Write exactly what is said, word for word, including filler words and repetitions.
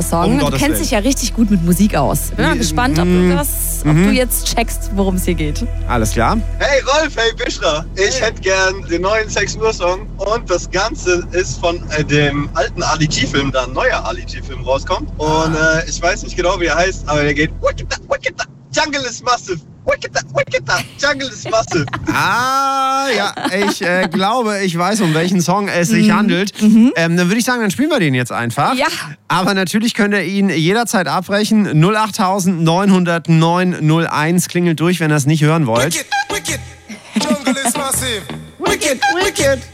Song. Um du Gottes kennst Willen. dich ja richtig gut mit Musik aus. Bin mal gespannt, ob du, das, ob du jetzt checkst, worum es hier geht. Alles klar. Hey Rolf, hey Bischra, ich hätte gern den neuen sechs Uhr Song und das Ganze ist von äh, dem alten Ali G-Film, da ein neuer Ali G-Film rauskommt und äh, ich weiß nicht genau, wie er heißt, aber der geht Wicked, Wicked, Jungle is massive, Wicked, Wicked, Jungle is massive. Ah, ja, ich äh, glaube, ich weiß, um welchen Song es sich Mhm. handelt. Ähm, dann würde ich sagen, dann spielen wir den jetzt einfach. Ja. Aber natürlich könnt ihr ihn jederzeit abbrechen. null acht neun null null neun null eins klingelt durch, wenn ihr es nicht hören wollt. Wicked, wicked, jungle is massive. Wicked, wicked.